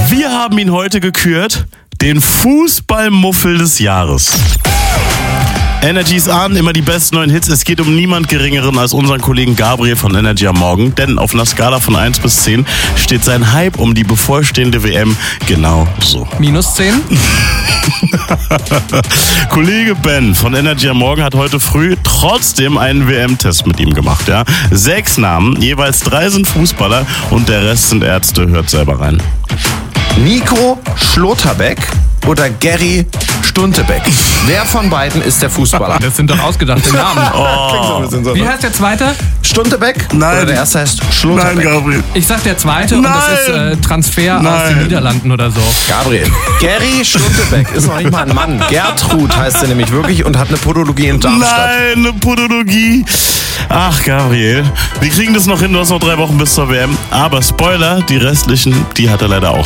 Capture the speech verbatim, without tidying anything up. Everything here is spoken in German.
Wir haben ihn heute gekürt, den Fußballmuffel des Jahres. Energy ist an, immer die besten neuen Hits. Es geht um niemand Geringeren als unseren Kollegen Gabriel von Energy am Morgen. Denn auf einer Skala von eins bis zehn steht sein Hype um die bevorstehende W M genau so. Minus zehn? Kollege Ben von Energy am Morgen hat heute früh trotzdem einen W M-Test mit ihm gemacht. Ja? Sechs Namen, jeweils drei sind Fußballer und der Rest sind Ärzte. Hört selber rein. Nico Schlotterbeck oder Gary Stuntebeck? Wer von beiden ist der Fußballer? Das sind doch ausgedachte Namen. Oh. Wie heißt der zweite? Stuntebeck? Nein. Oder der erste heißt Schlotterbeck? Nein, Gabriel. Ich sag der zweite und das ist äh, Transfer Nein. aus den Niederlanden oder so. Gabriel. Gary Stuntebeck ist noch nicht mal ein Mann. Gertrud heißt er nämlich wirklich und hat eine Podologie in Darmstadt. Nein, eine Podologie. Ach, Gabriel, wir kriegen das noch hin, du hast noch drei Wochen bis zur W M. Aber Spoiler, die restlichen, die hat er leider auch.